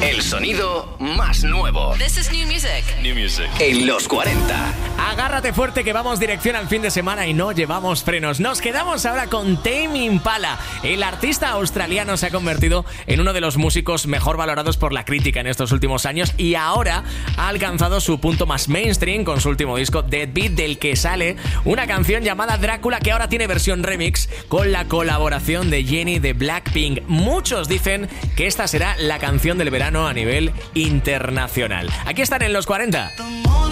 El sonido más nuevo. This is new music. New music. En los 40. Agárrate fuerte que vamos dirección al fin de semana y no llevamos frenos. Nos quedamos ahora con Tame Impala. El artista australiano se ha convertido en uno de los músicos mejor valorados por la crítica en estos últimos años y ahora ha alcanzado su punto más mainstream con su último disco Deadbeat, del que sale una canción llamada Drácula que ahora tiene versión remix con la colaboración de Jennie de Blackpink. Muchos dicen que esta será la canción del verano a nivel internacional. Aquí están en los 40.